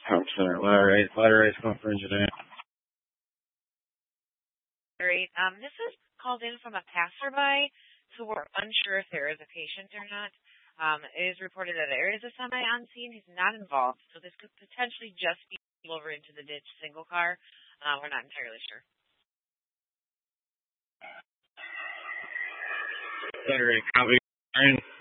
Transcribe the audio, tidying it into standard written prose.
Help center, ladder race going for engineering. Great. This is called in from a passerby, so we're unsure if there is a patient or not. It is reported that there is a semi on scene. He's not involved, so this could potentially just be over into the ditch single car. We're not entirely sure. Ladder race, copy.